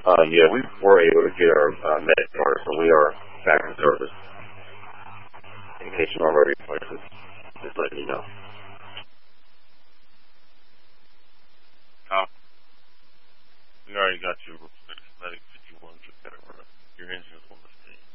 Yeah, we were able to get our med card, so we are back in service. In case you already places, just letting you know.